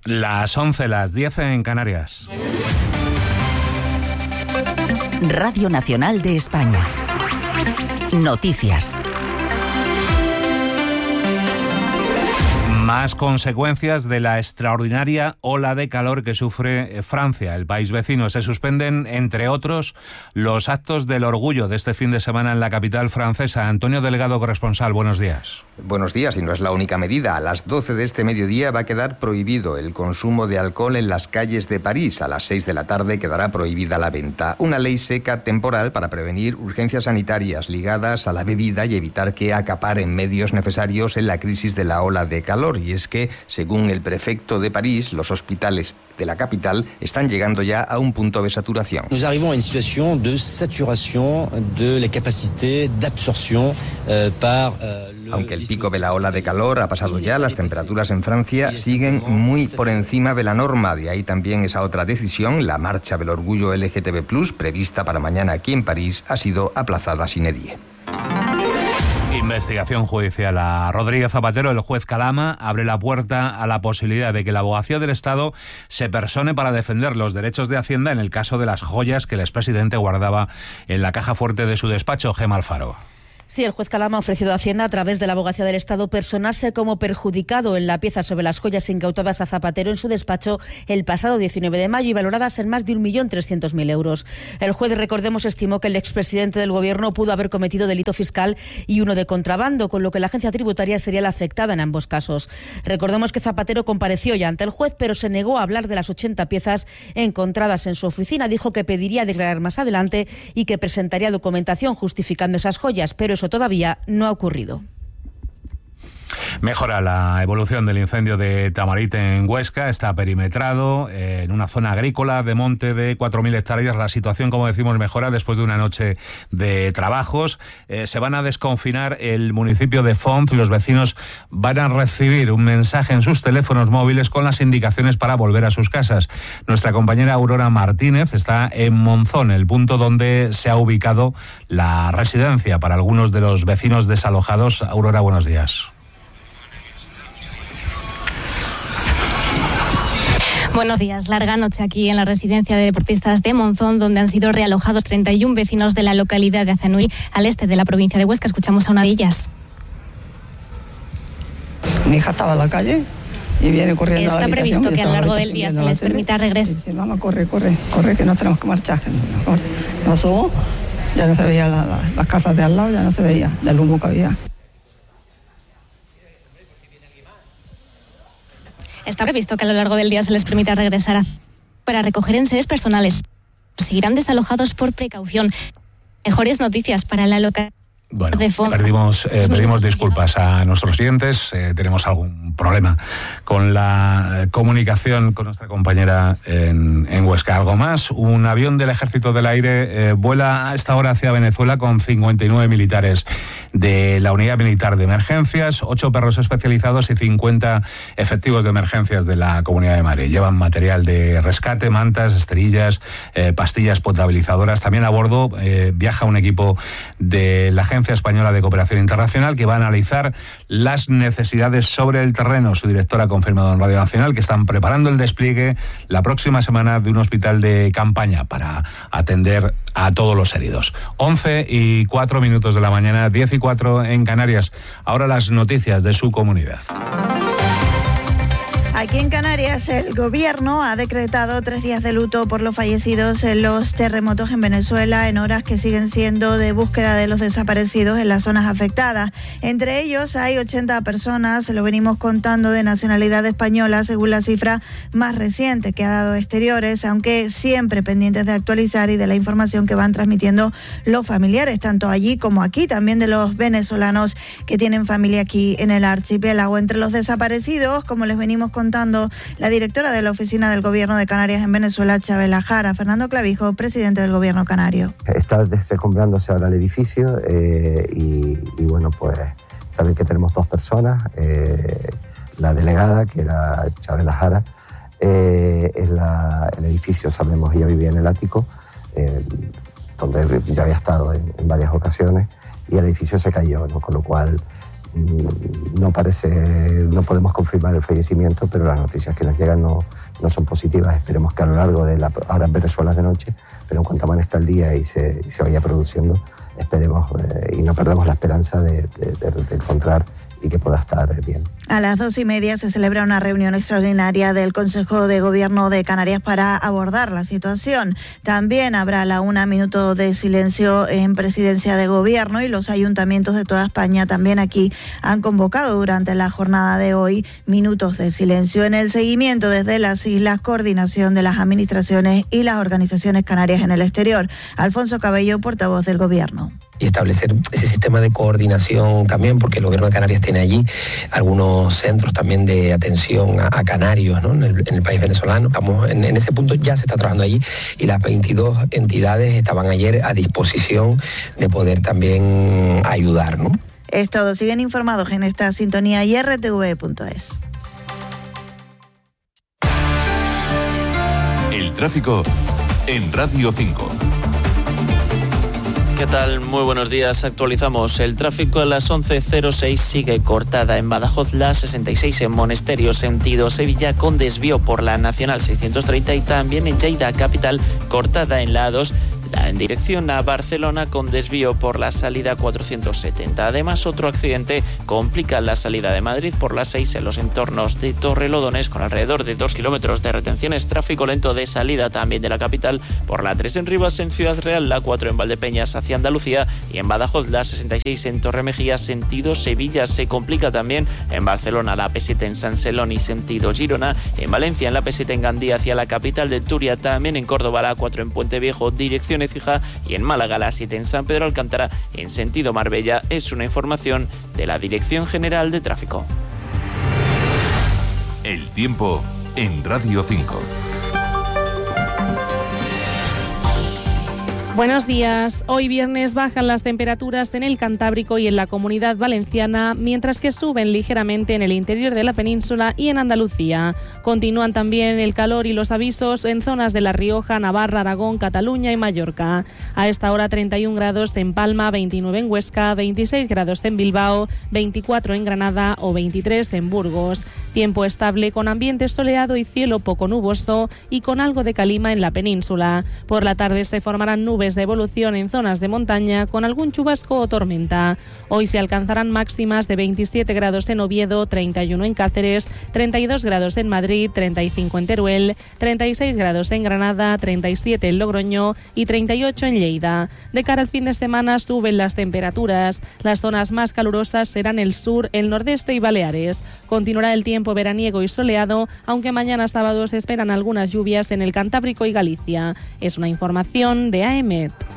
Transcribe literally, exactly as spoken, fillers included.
Las once, las diez en Canarias. Radio Nacional de España. Noticias. Más consecuencias de la extraordinaria ola de calor que sufre Francia, el país vecino. Se suspenden, entre otros, los actos del orgullo de este fin de semana en la capital francesa. Antonio Delgado, corresponsal, buenos días. Buenos días, y no es la única medida. A las doce de este mediodía va a quedar prohibido el consumo de alcohol en las calles de París. A las seis de la tarde quedará prohibida la venta. Una ley seca temporal para prevenir urgencias sanitarias ligadas a la bebida y evitar que acaparen medios necesarios en la crisis de la ola de calor. Y es que, según el prefecto de París, los hospitales de la capital están llegando ya a un punto de saturación. Nous arrivons a une situation de saturación de la capacidad de absorción eh, par eh, Aunque el pico de la ola de calor ha pasado ya, las temperaturas en Francia siguen muy por encima de la norma. De ahí también esa otra decisión, la marcha del orgullo L G T B plus, prevista para mañana aquí en París, ha sido aplazada sine die. Investigación judicial a Rodríguez Zapatero. El juez Calama abre la puerta a la posibilidad de que la Abogacía del Estado se persone para defender los derechos de Hacienda en el caso de las joyas que el expresidente guardaba en la caja fuerte de su despacho. Gemma Alfaro. Sí, el juez Calama ha ofrecido a Hacienda, a través de la Abogacía del Estado, personarse como perjudicado en la pieza sobre las joyas incautadas a Zapatero en su despacho el pasado diecinueve de mayo y valoradas en más de un millón trescientos mil euros. El juez, recordemos, estimó que el expresidente del Gobierno pudo haber cometido delito fiscal y uno de contrabando, con lo que la agencia tributaria sería la afectada en ambos casos. Recordemos que Zapatero compareció ya ante el juez, pero se negó a hablar de las ochenta piezas encontradas en su oficina. Dijo que pediría declarar más adelante y que presentaría documentación justificando esas joyas, pero eso todavía no ha ocurrido. Mejora la evolución del incendio de Tamarit en Huesca. Está perimetrado eh, en una zona agrícola de monte de cuatro mil hectáreas. La situación, como decimos, mejora después de una noche de trabajos. Eh, se van a desconfinar el municipio de Font. Los vecinos van a recibir un mensaje en sus teléfonos móviles con las indicaciones para volver a sus casas. Nuestra compañera Aurora Martínez está en Monzón, el punto donde se ha ubicado la residencia para algunos de los vecinos desalojados. Aurora, buenos días. Buenos días. Larga noche aquí en la residencia de deportistas de Monzón, donde han sido realojados treinta y uno vecinos de la localidad de Azanuy, al este de la provincia de Huesca. Escuchamos a una de ellas. Mi hija estaba en la calle y viene corriendo Está a la habitación. previsto que a lo largo del día se les permita regresar. Dice, mamá, corre, corre, corre, que nos tenemos que marchar. Pasó, ya no se veía la, la, las casas de al lado, ya no se veía del humo que había. Está previsto que a lo largo del día se les permita regresar a... para recoger enseres personales. Seguirán desalojados por precaución. Mejores noticias para la localidad. Bueno, perdimos, eh, pedimos disculpas a nuestros clientes. Eh, tenemos algún problema con la comunicación con nuestra compañera en, en Huesca. Algo más, un avión del Ejército del Aire eh, vuela a esta hora hacia Venezuela con cincuenta y nueve militares de la Unidad Militar de Emergencias, ocho perros especializados y cincuenta efectivos de emergencias de la Comunidad de Madrid. Llevan material de rescate, mantas, esterillas, eh, pastillas potabilizadoras. También a bordo eh, viaja un equipo de la Agencia Española de Cooperación Internacional que va a analizar las necesidades sobre el terreno. Su director ha confirmado en Radio Nacional que están preparando el despliegue la próxima semana de un hospital de campaña para atender a todos los heridos. once y cuatro minutos de la mañana, diez y cuatro en Canarias. Ahora las noticias de su comunidad. Aquí en Canarias, el gobierno ha decretado tres días de luto por los fallecidos en los terremotos en Venezuela, en horas que siguen siendo de búsqueda de los desaparecidos en las zonas afectadas. Entre ellos hay ochenta personas, se lo venimos contando, de nacionalidad española, según la cifra más reciente que ha dado Exteriores, aunque siempre pendientes de actualizar y de la información que van transmitiendo los familiares, tanto allí como aquí, también de los venezolanos que tienen familia aquí en el archipiélago. Entre los desaparecidos, como les venimos contando, la directora de la Oficina del Gobierno de Canarias en Venezuela, Chabela Jara. Fernando Clavijo, presidente del Gobierno canario. Está descombrándose ahora el edificio eh, y, y bueno, pues saben que tenemos dos personas. Eh, la delegada, que era Chabela Jara, eh, es la, el edificio, sabemos, ella vivía en el ático, eh, donde ya había estado en, en varias ocasiones, y el edificio se cayó, ¿no? Con lo cual no parece, no podemos confirmar el fallecimiento, pero las noticias que nos llegan no, no son positivas. Esperemos que a lo largo de la, ahora en Venezuela de noche, pero en cuanto amanezca el día y se, y se vaya produciendo, esperemos eh, y no perdemos la esperanza de, de, de, de encontrar y que pueda estar bien. A las dos y media se celebra una reunión extraordinaria del Consejo de Gobierno de Canarias para abordar la situación. También habrá a la una minuto de silencio en Presidencia de Gobierno, y los ayuntamientos de toda España también aquí han convocado durante la jornada de hoy minutos de silencio. En el seguimiento desde las islas, coordinación de las administraciones y las organizaciones canarias en el exterior. Alfonso Cabello, portavoz del Gobierno. Y establecer ese sistema de coordinación también, porque el Gobierno de Canarias tiene allí algunos centros también de atención a, a canarios, ¿no? en, el, en el país venezolano. Estamos en, en ese punto, ya se está trabajando allí, y las veintidós entidades estaban ayer a disposición de poder también ayudar, ¿no? Es todo. Siguen informados en esta sintonía y r t v punto es. El tráfico en Radio cinco. ¿Qué tal? Muy buenos días. Actualizamos el tráfico. A las once cero seis sigue cortada en Badajoz la sesenta y seis en Monesterio, sentido Sevilla, con desvío por la Nacional seiscientos treinta, y también en Lleida capital, cortada en la A dos en dirección a Barcelona, con desvío por la salida cuatrocientos setenta. Además, otro accidente complica la salida de Madrid por la seis en los entornos de Torrelodones, con alrededor de dos kilómetros de retenciones. Tráfico lento de salida también de la capital por la tres en Rivas, en Ciudad Real, la cuatro en Valdepeñas hacia Andalucía, y en Badajoz la sesenta y seis en Torremejía, sentido Sevilla. Se complica también en Barcelona la P siete en San Celoni, sentido Girona, en Valencia en la P siete en Gandía hacia la capital de Turia, también en Córdoba la cuatro en Puente Viejo, dirección Écija, y en Málaga la siete en San Pedro Alcántara, en sentido Marbella. Es una información de la Dirección General de Tráfico. El tiempo en Radio cinco. Buenos días. Hoy viernes bajan las temperaturas en el Cantábrico y en la Comunidad Valenciana, mientras que suben ligeramente en el interior de la península y en Andalucía. Continúan también el calor y los avisos en zonas de La Rioja, Navarra, Aragón, Cataluña y Mallorca. A esta hora treinta y un grados en Palma, veintinueve en Huesca, veintiséis grados en Bilbao, veinticuatro en Granada o veintitrés en Burgos. Tiempo estable con ambiente soleado y cielo poco nuboso, y con algo de calima en la península. Por la tarde se formarán nubes de evolución en zonas de montaña con algún chubasco o tormenta. Hoy se alcanzarán máximas de veintisiete grados en Oviedo, treinta y uno en Cáceres, treinta y dos grados en Madrid, treinta y cinco en Teruel, treinta y seis grados en Granada, treinta y siete en Logroño y treinta y ocho en Lleida. De cara al fin de semana suben las temperaturas. Las zonas más calurosas serán el sur, el nordeste y Baleares. Continuará el tiempo veraniego y soleado, aunque mañana sábado se esperan algunas lluvias en el Cantábrico y Galicia. Es una información de A E M E T.